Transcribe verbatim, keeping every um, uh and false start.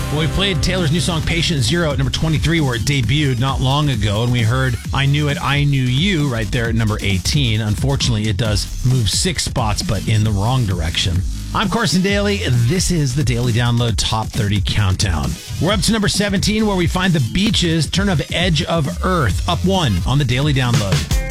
Well, we played Taylor's new song, Patient Zero, at number twenty-three, where it debuted not long ago, and we heard I Knew It, I Knew You right there at number eighteen. Unfortunately, it does move six spots, but in the wrong direction. I'm Carson Daly, and this is the Daily Download Top thirty Countdown. We're up to number seventeen, where we find the Beaches' Turn of Edge of Earth, up one on the Daily Download.